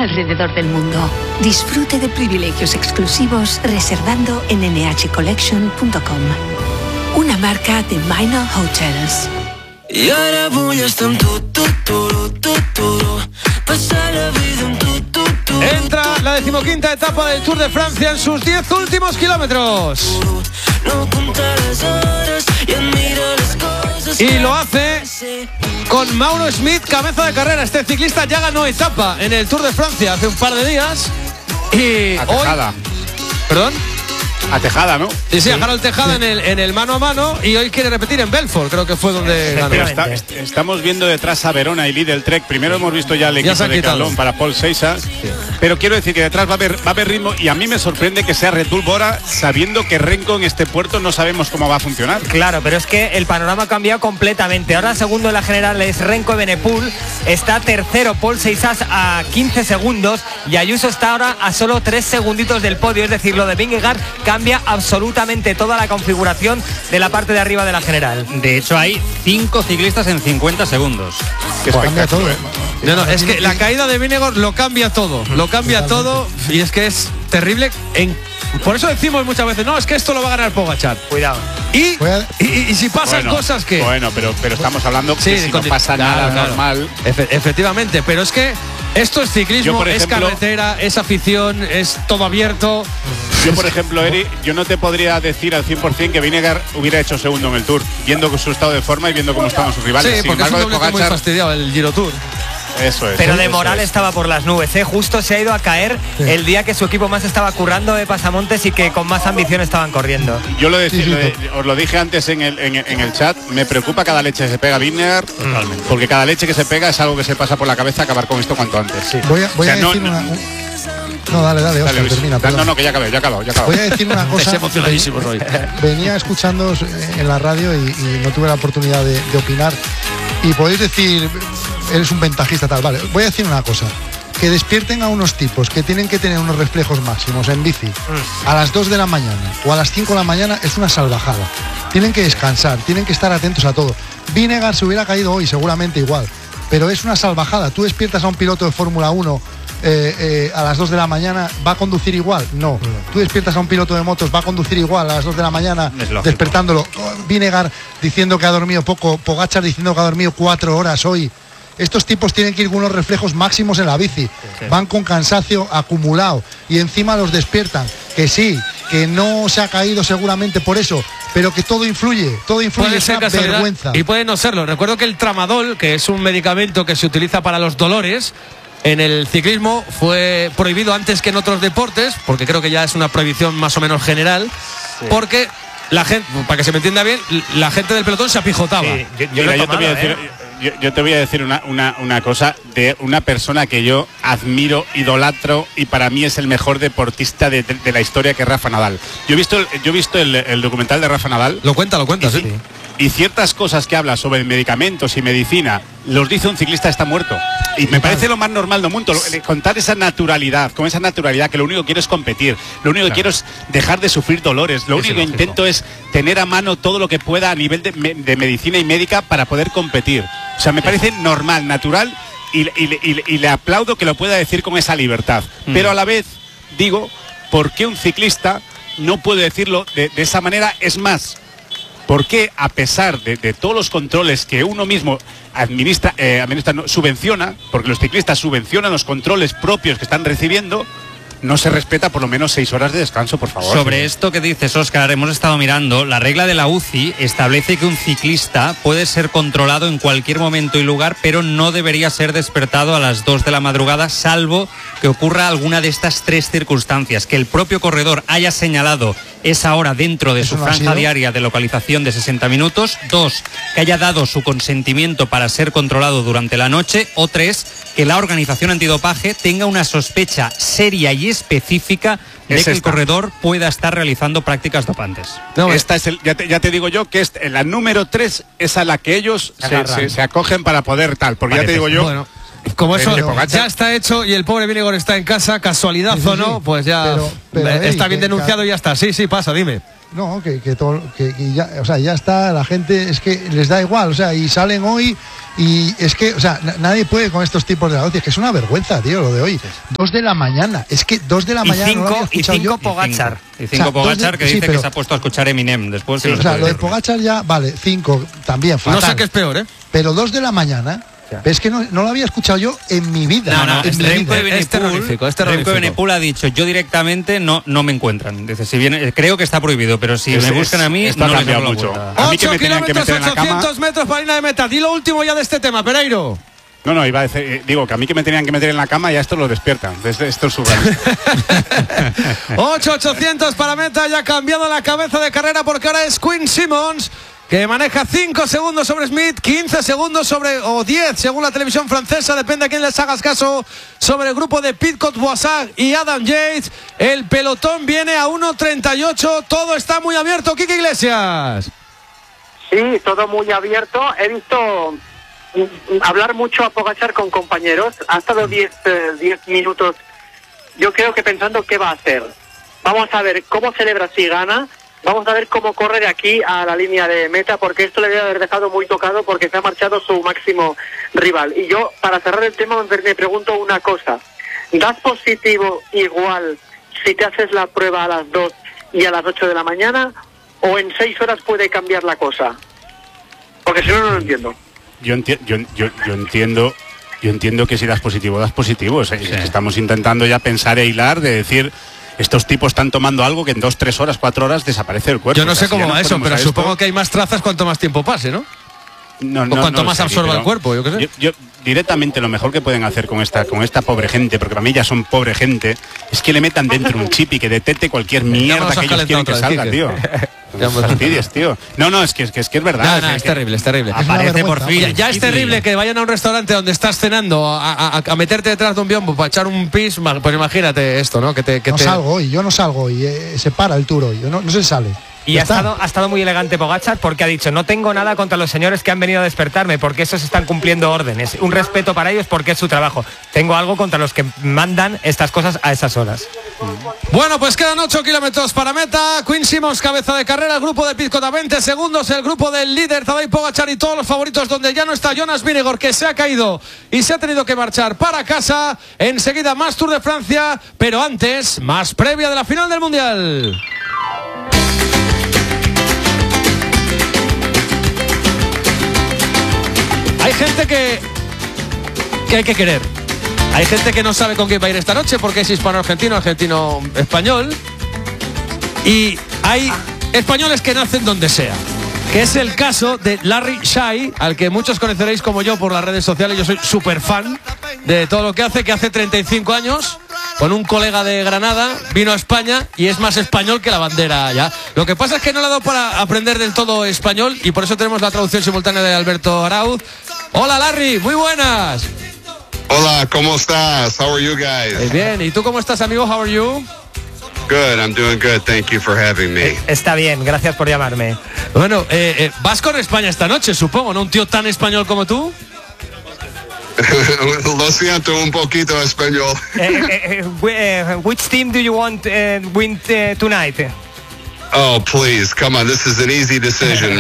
alrededor del mundo. Disfrute de privilegios exclusivos reservando en nhcollection.com. Una marca de Minor Hotels. Y ara vull estar amb tu, passar la vida amb tu. Entra la 15ª etapa del Tour de Francia en sus 10 últimos kilómetros. Y lo hace con Mauro Schmid, cabeza de carrera. Este ciclista ya ganó etapa en el Tour de Francia hace un par de días. Y a Tejada. Hoy... ¿Perdón? A Tejada, ¿no? Sí, a Harold Tejada en el mano a mano, y hoy quiere repetir en Belfort, creo que fue donde ganó. Estamos viendo detrás a Verona y Lidl Trek. Primero hemos visto ya el equipo de Calón para Paul Seiza, pero quiero decir que detrás va a haber ritmo, y a mí me sorprende que sea Red Bull Bora, sabiendo que Renko en este puerto no sabemos cómo va a funcionar. Claro, pero es que el panorama ha cambiado completamente. Ahora segundo en la general es Renko Evenepoel, está tercero Paul Seiza a 15 segundos y Ayuso está ahora a solo 3 segunditos del podio. Es decir, lo de Vingegaard cambia absolutamente toda la configuración de la parte de arriba de la general. De hecho, hay 5 ciclistas en 50 segundos. Qué espectáculo. No, es que la caída de Vingegaard lo cambia todo. Lo cambia todo, y es que es terrible. Por eso decimos muchas veces, no, es que esto lo va a ganar Pogačar. Cuidado. Y si pasan cosas que... Bueno, pero estamos hablando que si no pasa nada normal... Efectivamente, pero es que esto es ciclismo, es carretera, es afición, es todo abierto. Yo, por ejemplo, Eri, yo no te podría decir al 100% que Vingegaard hubiera hecho segundo en el Tour, viendo su estado de forma y viendo cómo estaban sus rivales. Sí, porque es un doblete muy fastidiado el Giro Tour. Eso es. Pero de moral estaba por las nubes, ¿eh? Justo se ha ido a caer el día que su equipo más estaba currando de pasamontes y que con más ambición estaban corriendo. Yo os lo dije antes en el chat, me preocupa cada leche que se pega Vingegaard, porque cada leche que se pega es algo que se pasa por la cabeza, acabar con esto cuanto antes. Sí. Voy a decir No, dale, Oscar, termina. No, que ya acabé. Voy a decir una cosa. Emocionadísimos hoy. Venía escuchándoos en la radio y no tuve la oportunidad de opinar. Y podéis decir, eres un ventajista tal, vale. Voy a decir una cosa. Que despierten a unos tipos que tienen que tener unos reflejos máximos en bici a las 2 de la mañana o a las 5 de la mañana es una salvajada. Tienen que descansar, tienen que estar atentos a todo. Vingegaard se hubiera caído hoy, seguramente igual. Pero es una salvajada. Tú despiertas a un piloto de Fórmula 1 a las 2 de la mañana, ¿va a conducir igual? No. Tú despiertas a un piloto de motos, ¿va a conducir igual a las 2 de la mañana despertándolo? Vingegaard diciendo que ha dormido poco, Pogačar diciendo que ha dormido 4 horas hoy. Estos tipos tienen que ir con unos reflejos máximos en la bici. Van con cansancio acumulado y encima los despiertan. Que sí, que no se ha caído seguramente por eso, pero que todo influye, es una vergüenza. Y puede no serlo. Recuerdo que el tramadol, que es un medicamento que se utiliza para los dolores, en el ciclismo fue prohibido antes que en otros deportes, porque creo que ya es una prohibición más o menos general, porque la gente, para que se me entienda bien, la gente del pelotón se apijotaba. Sí, yo te voy a decir una cosa de una persona que yo admiro, idolatro, y para mí es el mejor deportista de la historia, que es Rafa Nadal. Yo he visto el documental de Rafa Nadal. Lo cuenta, sí. Y ciertas cosas que habla sobre medicamentos y medicina los dice un ciclista está muerto. Y me parece lo más normal del mundo, contar esa naturalidad, con esa naturalidad, que lo único que quiero es competir, lo único que quiero es dejar de sufrir dolores, lo único que intento es tener a mano todo lo que pueda a nivel de medicina y médica para poder competir. O sea, me parece normal, natural, y le aplaudo que lo pueda decir con esa libertad. Pero a la vez digo, ¿por qué un ciclista no puede decirlo de esa manera? Es más, ¿por qué, a pesar de todos los controles que uno mismo subvenciona, porque los ciclistas subvencionan los controles propios que están recibiendo, no se respeta por lo menos 6 horas de descanso, por favor? Sobre esto que dices, Óscar, hemos estado mirando. La regla de la UCI establece que un ciclista puede ser controlado en cualquier momento y lugar, pero no debería ser despertado a las 2 de la madrugada, salvo que ocurra alguna de estas 3 circunstancias: que el propio corredor haya señalado esa hora dentro de su franja diaria de localización de 60 minutos, 2, que haya dado su consentimiento para ser controlado durante la noche, o 3, que la organización antidopaje tenga una sospecha seria y específica de que el corredor pueda estar realizando prácticas dopantes. No, esta es ya te digo yo que la número 3 es a la que ellos se acogen para poder tal, porque ya te digo yo... Bueno, como eso ya está hecho y el pobre Vingegaard está en casa, casualidad o no, pues ya pero está bien denunciado y ya está. Sí, pasa, dime. No, que ya, o sea, ya está, la gente es que les da igual, o sea, y salen hoy y es que, o sea, nadie puede con estos tipos de noticias, que es una vergüenza, tío, lo de hoy. 2 de la mañana, es que 2 de la mañana. Y 5 Pogačar. Y 5 Pogačar, que dice que se ha puesto a escuchar Eminem después. Sí, o sea, lo de Pogačar ya, vale, 5 también, fatal. No sé qué es peor, ¿eh? Pero 2 de la mañana. Es que no lo había escuchado yo en mi vida. No, Es terrorífico. Renko Evenepoel ha dicho, yo directamente no me encuentran. Dice, si bien creo que está prohibido, pero si me buscan a mí, no les doy mucho. A mí que 8 me tenían que kilómetros, meter en la cama. 800 metros para línea de meta. Di lo último ya de este tema, Pereiro. No, iba a decir, digo que a mí que me tenían que meter en la cama y a esto lo despiertan. Esto es su 800 para meta, ya ha cambiado la cabeza de carrera porque ahora es Quinn Simmons, que maneja 5 segundos sobre Smith, 15 segundos o 10 según la televisión francesa, depende a quién les hagas caso, sobre el grupo de Pidcock-Boissard y Adam Yates. El pelotón viene a 1.38, todo está muy abierto. Quique Iglesias. Sí, todo muy abierto. He visto hablar mucho a Pogačar con compañeros. Ha estado 10 minutos, yo creo que pensando qué va a hacer. Vamos a ver cómo celebra si gana. Vamos a ver cómo corre de aquí a la línea de meta, porque esto le debe haber dejado muy tocado porque se ha marchado su máximo rival. Y yo, para cerrar el tema, me pregunto una cosa. ¿Das positivo igual si te haces la prueba a las 2 y a las 8 de la mañana? ¿O en 6 horas puede cambiar la cosa? Porque si no, no lo entiendo. Yo entiendo que si das positivo, das positivo. O sea, Sí. estamos intentando ya pensar e hilar de decir... Estos tipos están tomando algo que en 2, 3 horas, 4 horas desaparece el cuerpo. Yo no sé si cómo ya va eso, ponemos pero a esto- supongo que hay más trazas cuanto más tiempo pase, ¿no? No, cuanto más sé, absorba pero el cuerpo, yo qué sé. Yo directamente lo mejor que pueden hacer con esta pobre gente, porque para mí ya son pobre gente, es que le metan dentro un chip y que detecte cualquier mierda que ellos quieren que salga, tío. Ya hemos- Fastidies, tío. No, es que es verdad. No, es terrible, es terrible. Aparece por fin. Ya es terrible que vayan a un restaurante donde estás cenando a meterte detrás de un biombo para echar un pis, pues imagínate esto, ¿no? Yo no salgo hoy, se para el tour hoy, no se sale. Y Ya ha está. estado muy elegante Pogačar porque ha dicho, no tengo nada contra los señores que han venido a despertarme porque esos están cumpliendo órdenes. Un respeto para ellos porque es su trabajo. Tengo algo contra los que mandan estas cosas a esas horas. Bueno, pues quedan 8 kilómetros para meta. Quinn Simmons, cabeza de carrera. El grupo de Pidcock a 20 segundos. El grupo del líder, Tadej Pogačar, y todos los favoritos, donde ya no está Jonas Vingegaard, que se ha caído y se ha tenido que marchar para casa. Enseguida más Tour de Francia, pero antes, más previa de la final del Mundial. Hay gente que hay que querer. Hay gente que no sabe con quién va a ir esta noche porque es hispano-argentino, argentino-español. Y hay españoles que nacen donde sea. Que es el caso de Larry Shai, al que muchos conoceréis como yo por las redes sociales. Yo soy súper fan de todo lo que hace 35 años, con un colega de Granada, vino a España y es más español que la bandera allá. Lo que pasa es que no le ha dado para aprender del todo español y por eso tenemos la traducción simultánea de Alberto Arauz. Hola Larry, muy buenas. Hola, ¿cómo estás? How are you guys? Bien, ¿y tú cómo estás, amigo? How are you? Good, I'm doing good. Thank you for having me. Está bien, gracias por llamarme. Bueno, vas con España esta noche, supongo, ¿no? Un tío tan español como tú. Lo siento, un poquito español. Which team do you want win tonight? Oh, please, come on. This is an easy decision.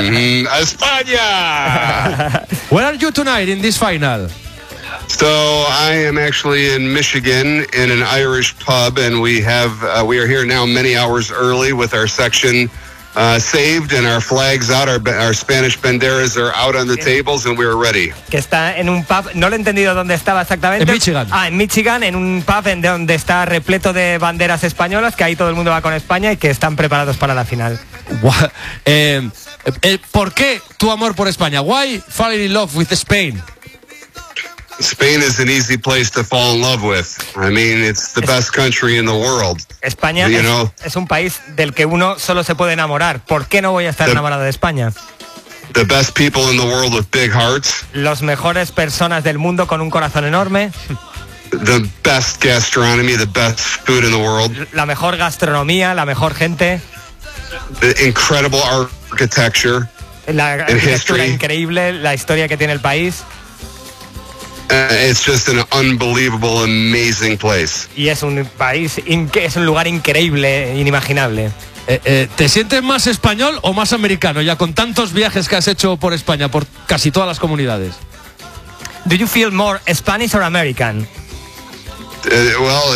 España! Where are you tonight in this final? So I am actually in Michigan in an Irish pub, and we are here now many hours early with our section saved and our flags out. Our Spanish banderas are out on the tables, and we are ready. Que está en un pub, no lo he entendido dónde estaba exactamente. En Michigan. En Michigan, en un pub en donde está repleto de banderas españolas, que ahí todo el mundo va con España y que están preparados para la final. ¿Por qué tu amor por España? Why falling in love with Spain? Spain is an easy place to fall in love with. I mean, it's the best country in the world. España es un país del que uno solo se puede enamorar. ¿Por qué no voy a estar enamorado de España? The best people in the world with big hearts. Los mejores personas del mundo con un corazón enorme. The best gastronomy, the best food in the world. La mejor gastronomía, la mejor gente. The incredible architecture. La arquitectura increíble, la historia que tiene el país. It's just an unbelievable, amazing place. Y es un país, es un lugar increíble, inimaginable. ¿Te sientes más español o más americano ya con tantos viajes que has hecho por España, por casi todas las comunidades? Do you feel more Spanish or American? Well,